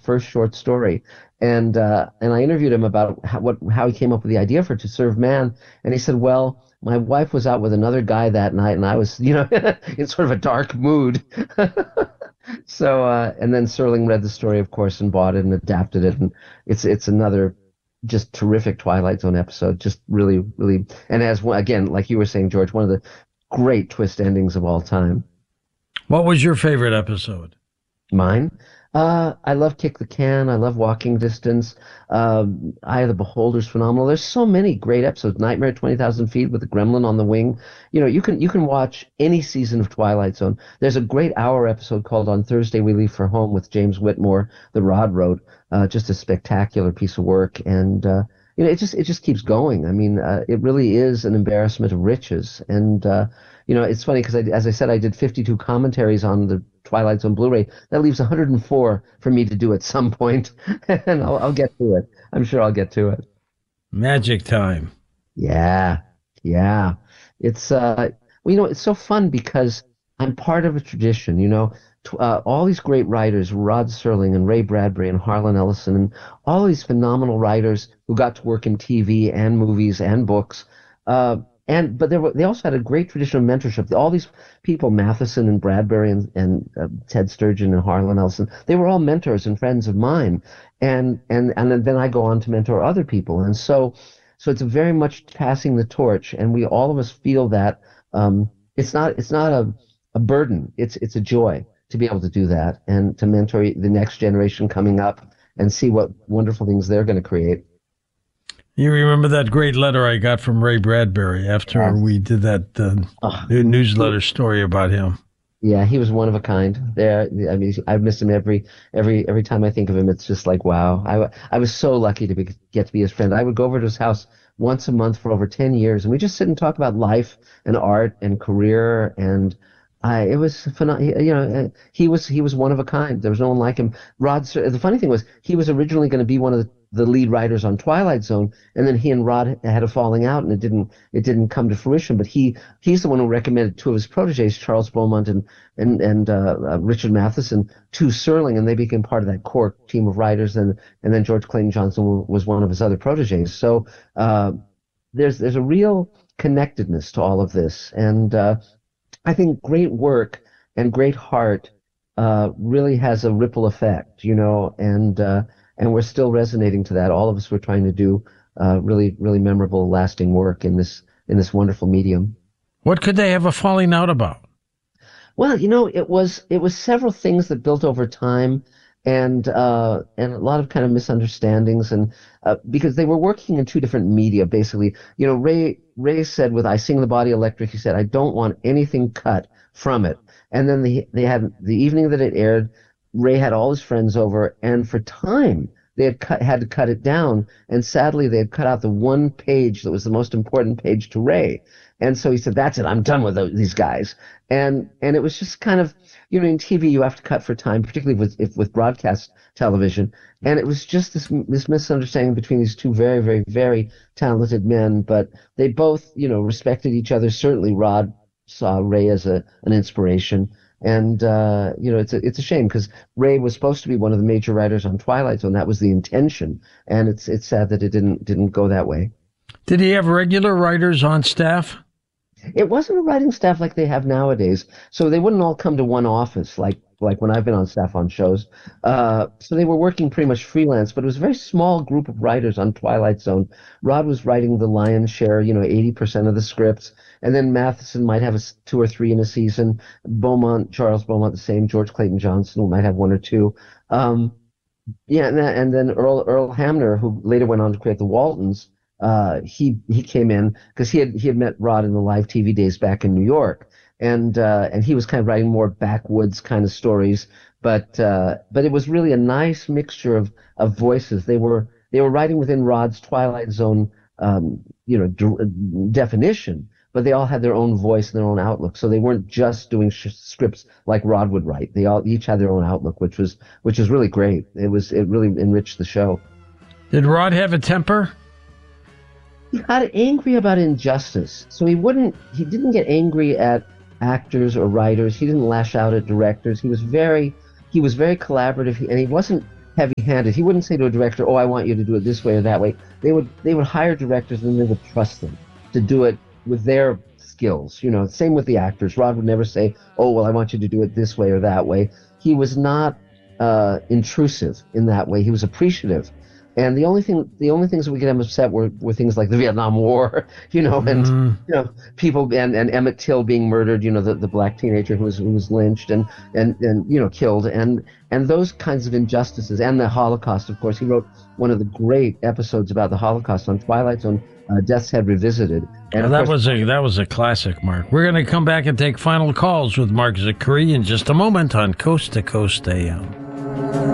first short story. And I interviewed him about how he came up with the idea for To Serve Man, and he said, well, my wife was out with another guy that night, and I was, in sort of a dark mood. So, and then Serling read the story, of course, and bought it and adapted it, and it's another just terrific Twilight Zone episode. Just really, really, and as again, like you were saying, George, one of the great twist endings of all time. What was your favorite episode? Mine. I love Kick the Can. I love Walking Distance. Eye of the Beholder's phenomenal. There's so many great episodes. Nightmare at 20,000 Feet with the Gremlin on the Wing. You can watch any season of Twilight Zone. There's a great hour episode called On Thursday We Leave for Home with James Whitmore that Rod wrote. Just a spectacular piece of work, and it just keeps going. I mean, it really is an embarrassment of riches, and it's funny because as I said, I did 52 commentaries on the Twilight Zone Blu-ray. That leaves 104 for me to do at some point, and I'll get to it. I'm sure I'll get to it. Magic time. Yeah, yeah. It's so fun because I'm part of a tradition. All these great writers, Rod Serling and Ray Bradbury and Harlan Ellison, and all these phenomenal writers who got to work in TV and movies and books. But they also had a great tradition of mentorship. All these people, Matheson and Bradbury and Ted Sturgeon and Harlan Ellison, they were all mentors and friends of mine. And then I go on to mentor other people. And so it's very much passing the torch. And all of us feel that it's not a burden. It's a joy to be able to do that and to mentor the next generation coming up and see what wonderful things they're going to create. You remember that great letter I got from Ray Bradbury after we did that newsletter story about him? Yeah, he was one of a kind. I mean, I've missed him every time I think of him. It's just like, wow. I was so lucky to get to be his friend. I would go over to his house once a month for over 10 years, and we just sit and talk about life and art and career, and it was phenomenal. He was one of a kind. There was no one like him. The funny thing was, he was originally going to be one of the lead writers on Twilight Zone, and then he and Rod had a falling out, and it didn't come to fruition. But he's the one who recommended two of his proteges, Charles Beaumont and Richard Matheson, to Serling, and they became part of that core team of writers. And then George Clayton Johnson was one of his other proteges. So there's a real connectedness to all of this, and I think great work and great heart really has a ripple effect, and we're still resonating to that. All of us were trying to do really, really memorable, lasting work in this wonderful medium. What could they have a falling out about? Well, it was several things that built over time, and a lot of kind of misunderstandings, and because they were working in two different media, basically. Ray said with I Sing the Body Electric, he said, I don't want anything cut from it. And then they had the evening that it aired, Ray had all his friends over, and for time they had to cut it down, and sadly they had cut out the one page that was the most important page to Ray. And so he said, that's it, I'm done with these guys. And it was just kind of, in TV you have to cut for time, particularly with broadcast television. And it was just this misunderstanding between these two very, very, very talented men, but they both, respected each other. Certainly Rod saw Ray as an inspiration. And it's a shame because Ray was supposed to be one of the major writers on Twilight Zone. That was the intention, and it's sad that it didn't go that way. Did he have regular writers on staff? It wasn't a writing staff like they have nowadays, so they wouldn't all come to one office like when I've been on staff on shows. So they were working pretty much freelance, but it was a very small group of writers on Twilight Zone. Rod was writing the lion's share, 80% of the scripts, and then Matheson might have two or three in a season. Charles Beaumont the same. George Clayton Johnson might have one or two. And then Earl Hamner, who later went on to create the Waltons, he came in because he had met Rod in the live TV days back in New York. And he was kind of writing more backwoods kind of stories, but it was really a nice mixture of voices. They were writing within Rod's Twilight Zone, definition, but they all had their own voice and their own outlook. So they weren't just doing scripts like Rod would write. They each had their own outlook, which was really great. It really enriched the show. Did Rod have a temper? He got angry about injustice, so he didn't get angry at actors or writers. He didn't lash out at directors. He was very collaborative, and he wasn't heavy-handed. He wouldn't say to a director, "Oh, I want you to do it this way or that way." They would hire directors, and they would trust them to do it with their skills. Same with the actors. Rod would never say, "Oh, well, I want you to do it this way or that way." He was not intrusive in that way. He was appreciative. And the only things that we get him upset were things like the Vietnam War, and people and Emmett Till being murdered, the black teenager who was lynched and killed, and those kinds of injustices, and the Holocaust. Of course, he wrote one of the great episodes about the Holocaust on Twilight Zone, Death's Head Revisited. And that was a classic, Mark. We're going to come back and take final calls with Mark Zicree in just a moment on Coast to Coast AM.